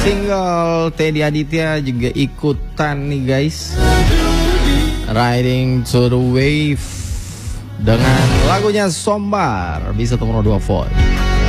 Single Teddy Aditya juga ikutan nih guys, Riding to the Wave dengan lagunya Sombar, bisa nomor 2 vote.